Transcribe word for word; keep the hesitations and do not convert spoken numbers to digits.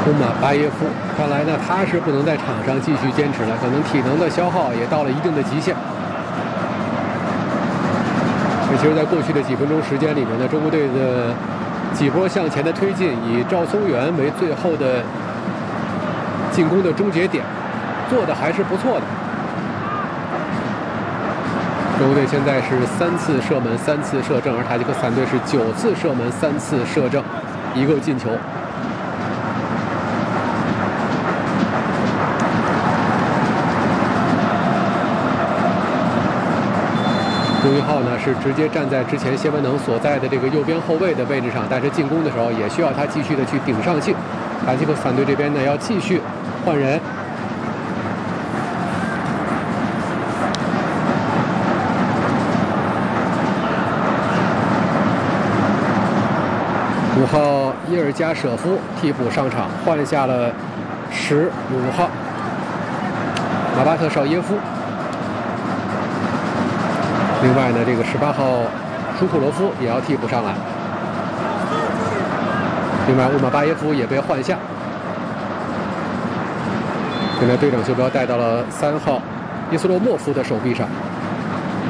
乌马巴耶夫，看来呢他是不能在场上继续坚持了，可能体能的消耗也到了一定的极限。其实，在过去的几分钟时间里面呢，中国队的几波向前的推进，以赵松元为最后的进攻的终结点，做的还是不错的。中国队现在是三次射门，三次射正，而塔吉克斯坦队是九次射门，三次射正，一个进球。朱云浩呢是直接站在之前谢文能所在的这个右边后卫的位置上，但是进攻的时候也需要他继续的去顶上去。塔吉克斯坦队这边呢要继续换人。五号伊尔加舍夫替补上场，换下了十五号马巴特绍耶夫。另外呢，这个十八号舒库罗夫也要替补上来。另外，乌马巴耶夫也被换下。现在队长袖标带到了三号伊斯洛莫夫的手臂上。